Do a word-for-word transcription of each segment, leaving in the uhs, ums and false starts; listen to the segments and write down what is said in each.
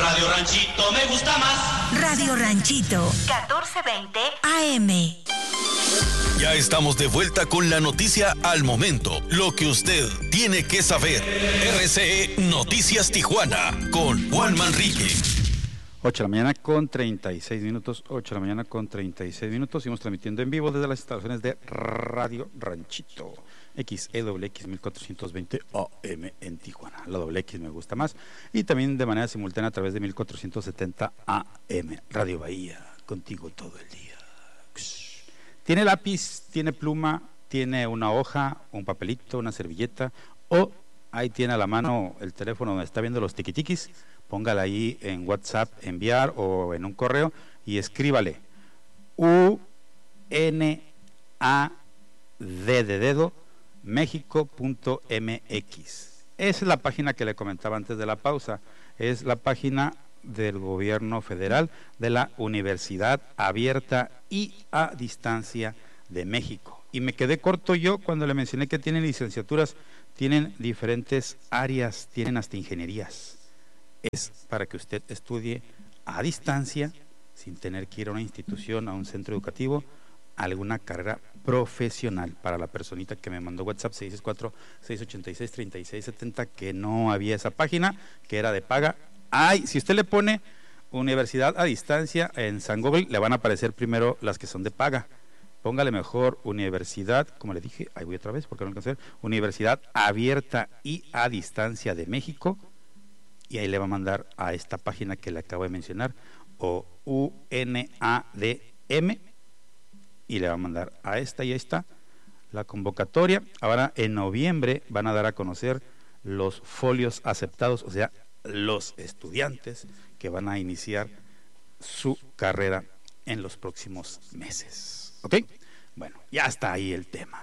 Radio Ranchito me gusta más. Radio Ranchito, catorce veinte A M. Ya estamos de vuelta con la noticia al momento, lo que usted tiene que saber. R C E Noticias Tijuana con Juan Manrique. ocho de la mañana con treinta y seis minutos, ocho de la mañana con treinta y seis minutos, seguimos transmitiendo en vivo desde las instalaciones de Radio Ranchito, X E W X mil cuatrocientos veinte A M en Tijuana, la doble X me gusta más, y también de manera simultánea a través de mil cuatrocientos setenta A M, Radio Bahía, contigo todo el día. Tiene lápiz, tiene pluma, tiene una hoja, un papelito, una servilleta, o ahí tiene a la mano el teléfono donde está viendo los tiquitiquis. Póngala ahí en WhatsApp, enviar o en un correo y escríbale U N A D de dedo México punto M X. Esa es la página que le comentaba antes de la pausa. Es la página del gobierno federal de la Universidad Abierta y a Distancia de México. Y me quedé corto yo cuando le mencioné que tienen licenciaturas, tienen diferentes áreas, tienen hasta ingenierías. Es para que usted estudie a distancia, sin tener que ir a una institución, a un centro educativo, alguna carrera profesional. Para la personita que me mandó WhatsApp seis seis cuatro, seis ocho seis, tres seis siete cero, que no había esa página, que era de paga. Ay, si usted le pone Universidad a Distancia en San Google, le van a aparecer primero las que son de paga. Póngale mejor Universidad, como le dije, ahí voy otra vez porque no lo alcancé, Universidad Abierta y a Distancia de México, y ahí le va a mandar a esta página que le acabo de mencionar, o U N A D M, y le va a mandar a esta y a esta la convocatoria. Ahora en noviembre van a dar a conocer los folios aceptados, o sea, los estudiantes que van a iniciar su carrera en los próximos meses. ¿Ok? Bueno, ya está ahí el tema.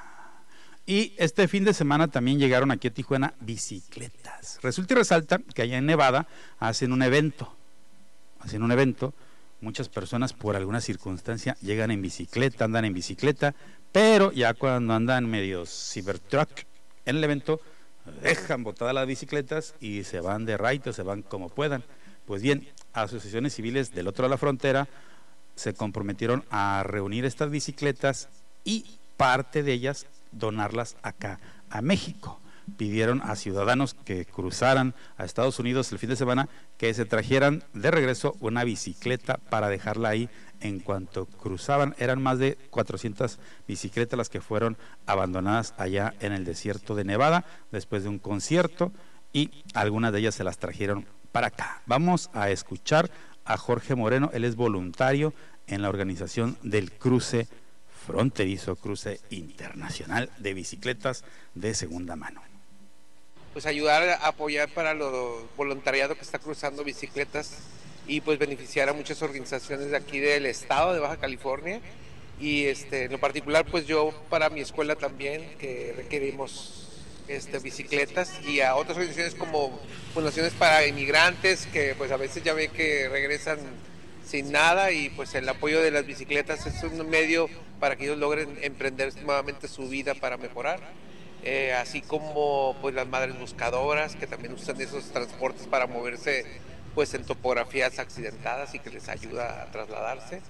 Y este fin de semana también llegaron aquí a Tijuana bicicletas. Resulta y resalta que allá en Nevada hacen un evento, hacen un evento, muchas personas por alguna circunstancia llegan en bicicleta, andan en bicicleta, pero ya cuando andan medio cybertruck en el evento, dejan botadas las bicicletas y se van de raite, se van como puedan. Pues bien, asociaciones civiles del otro lado de la frontera se comprometieron a reunir estas bicicletas y parte de ellas donarlas acá a México. Pidieron a ciudadanos que cruzaran a Estados Unidos el fin de semana que se trajeran de regreso una bicicleta para dejarla ahí en cuanto cruzaban. Eran más de cuatrocientas bicicletas las que fueron abandonadas allá en el desierto de Nevada después de un concierto, y algunas de ellas se las trajeron para acá. Vamos a escuchar a Jorge Moreno, él es voluntario en la organización del cruce fronterizo, cruce internacional de bicicletas de segunda mano. Pues ayudar a apoyar para lo voluntariado que está cruzando bicicletas y pues beneficiar a muchas organizaciones de aquí del estado de Baja California, y este en lo particular pues yo para mi escuela también, que requerimos este, bicicletas, y a otras organizaciones como fundaciones para inmigrantes que pues a veces ya ve que regresan sin nada, y pues el apoyo de las bicicletas es un medio para que ellos logren emprender nuevamente su vida para mejorar. Eh, así como pues las madres buscadoras que también usan esos transportes para moverse pues en topografías accidentadas y que les ayuda a trasladarse,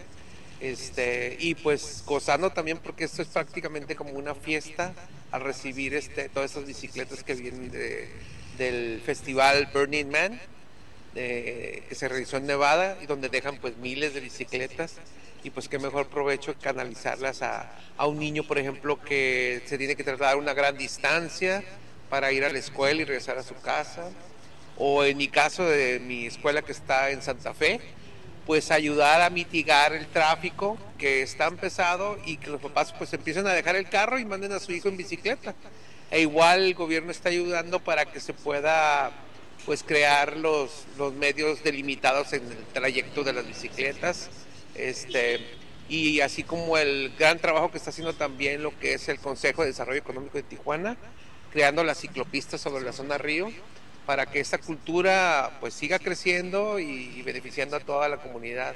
este, y pues gozando también porque esto es prácticamente como una fiesta al recibir este, todas esas bicicletas que vienen de, del festival Burning Man de, que se realizó en Nevada, y donde dejan pues miles de bicicletas, y pues qué mejor provecho canalizarlas a, a un niño, por ejemplo, que se tiene que trasladar una gran distancia para ir a la escuela y regresar a su casa, o en mi caso de mi escuela que está en Santa Fe, pues ayudar a mitigar el tráfico que es tan pesado y que los papás pues empiecen a dejar el carro y manden a su hijo en bicicleta. E igual el gobierno está ayudando para que se pueda pues crear los, los medios delimitados en el trayecto de las bicicletas. Este, y así como el gran trabajo que está haciendo también lo que es el Consejo de Desarrollo Económico de Tijuana, creando las ciclopistas sobre la zona Río, para que esta cultura pues siga creciendo y, y beneficiando a toda la comunidad.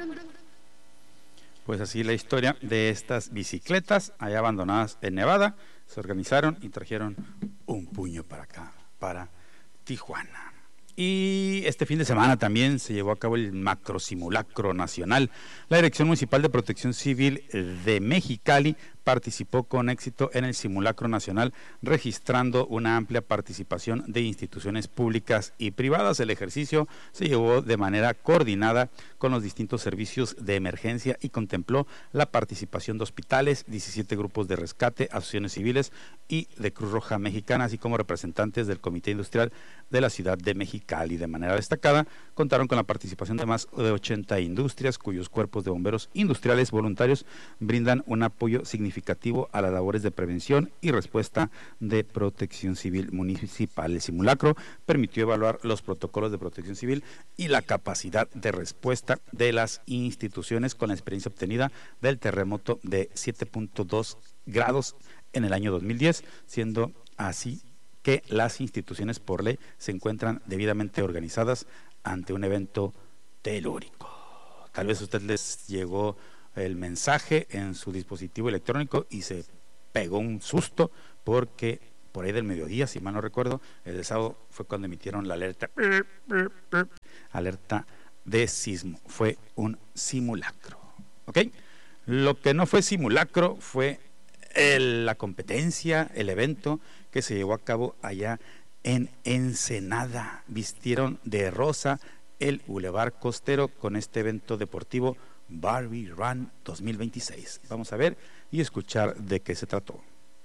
Pues así la historia de estas bicicletas allá abandonadas en Nevada, se organizaron y trajeron un puño para acá, para Tijuana. Y este fin de semana también se llevó a cabo el macro simulacro nacional. La Dirección Municipal de Protección Civil de Mexicali participó con éxito en el simulacro nacional, registrando una amplia participación de instituciones públicas y privadas. El ejercicio se llevó de manera coordinada con los distintos servicios de emergencia y contempló la participación de hospitales, diecisiete grupos de rescate, asociaciones civiles y de Cruz Roja Mexicana, así como representantes del Comité Industrial de la Ciudad de Mexicali. De manera destacada, contaron con la participación de más de ochenta industrias, cuyos cuerpos de bomberos industriales voluntarios brindan un apoyo significativo a las labores de prevención y respuesta de protección civil municipal. El simulacro permitió evaluar los protocolos de protección civil y la capacidad de respuesta de las instituciones con la experiencia obtenida del terremoto de siete punto dos grados en el año dos mil diez, siendo así que las instituciones por ley se encuentran debidamente organizadas ante un evento telúrico. Tal vez a usted les llegó el mensaje en su dispositivo electrónico y se pegó un susto porque por ahí del mediodía, si mal no recuerdo, el sábado fue cuando emitieron la alerta alerta de sismo. Fue un simulacro, ¿ok? Lo que no fue simulacro fue el, la competencia, el evento que se llevó a cabo allá en Ensenada. Vistieron de rosa el Boulevard Costero con este evento deportivo Barbie Run dos mil veintiséis. Vamos a ver y escuchar de qué se trató.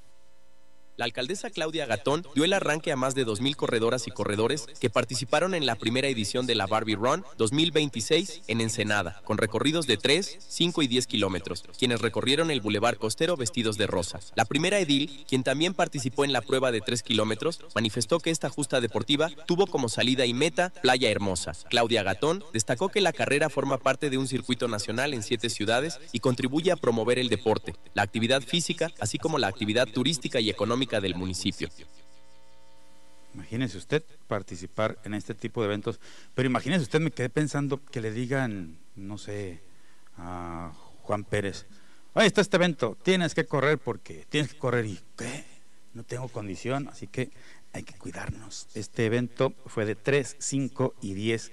La alcaldesa Claudia Gatón dio el arranque a más de dos mil corredoras y corredores que participaron en la primera edición de la Barbie Run dos mil veintiséis en Ensenada, con recorridos de tres, cinco y diez kilómetros, quienes recorrieron el Boulevard Costero vestidos de rosa. La primera edil, quien también participó en la prueba de tres kilómetros, manifestó que esta justa deportiva tuvo como salida y meta Playa Hermosa. Claudia Gatón destacó que la carrera forma parte de un circuito nacional en siete ciudades y contribuye a promover el deporte, la actividad física, así como la actividad turística y económica del municipio. Imagínese usted participar en este tipo de eventos, pero imagínese usted, me quedé pensando que le digan, no sé, a Juan Pérez, ahí está este evento, tienes que correr porque tienes que correr y ¿qué? No tengo condición, así que hay que cuidarnos. Este evento fue de tres, cinco y diez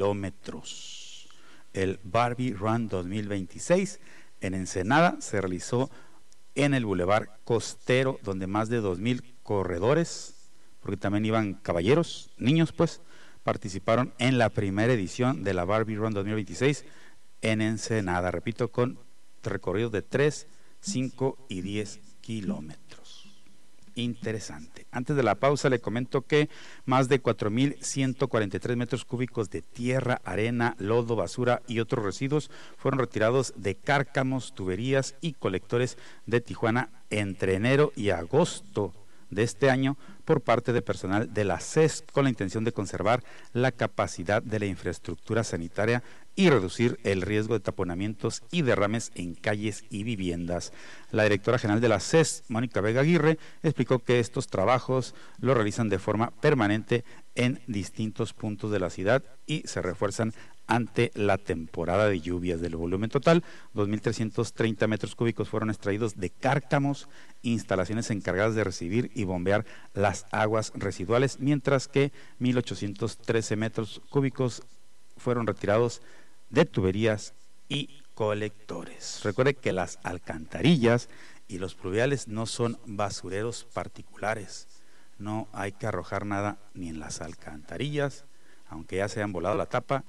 kilómetros. El Barbie Run dos mil veintiséis en Ensenada se realizó en el Boulevard Costero, donde más de dos mil corredores, porque también iban caballeros, niños pues, participaron en la primera edición de la Barbie Run dos mil veintiséis en Ensenada, repito, con recorridos de tres, cinco y diez kilómetros. Interesante. Antes de la pausa le comento que más de cuatro mil ciento cuarenta y tres metros cúbicos de tierra, arena, lodo, basura y otros residuos fueron retirados de cárcamos, tuberías y colectores de Tijuana entre enero y agosto de este año por parte de personal de la C E S con la intención de conservar la capacidad de la infraestructura sanitaria y reducir el riesgo de taponamientos y derrames en calles y viviendas. La directora general de la C E S, Mónica Vega Aguirre, explicó que estos trabajos lo realizan de forma permanente en distintos puntos de la ciudad y se refuerzan ante la temporada de lluvias. Del volumen total, dos mil trescientos treinta metros cúbicos fueron extraídos de cárcamos, instalaciones encargadas de recibir y bombear las aguas residuales, mientras que mil ochocientos trece metros cúbicos fueron retirados de tuberías y colectores. Recuerde que las alcantarillas y los pluviales no son basureros particulares. No hay que arrojar nada ni en las alcantarillas, aunque ya se hayan volado la tapa,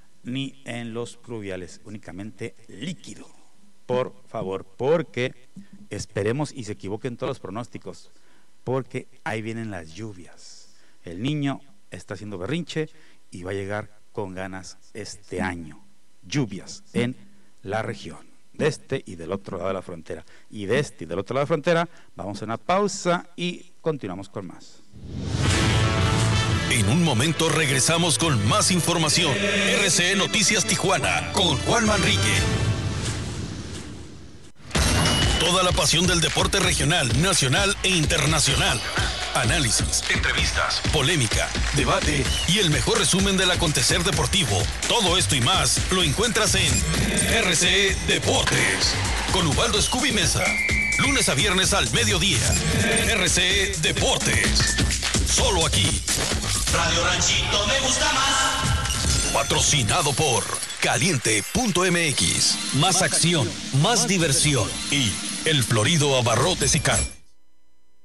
ni en los pluviales, únicamente líquido, por favor, porque esperemos y se equivoquen todos los pronósticos, porque ahí vienen las lluvias. El niño está haciendo berrinche y va a llegar con ganas este año. Lluvias en la región, de este y del otro lado de la frontera. Y de este y del otro lado de la frontera, vamos a una pausa y continuamos con más. En un momento regresamos con más información. R C E Noticias Tijuana con Juan Manrique. Toda la pasión del deporte regional, nacional e internacional. Análisis, entrevistas, polémica, debate y el mejor resumen del acontecer deportivo. Todo esto y más lo encuentras en R C E Deportes con Ubaldo Scooby Mesa. Lunes a viernes al mediodía. R C E Deportes. Solo aquí. Radio Ranchito me gusta más. Patrocinado por Caliente punto M X. Más acción, más diversión y El Florido Abarrotes y Carne.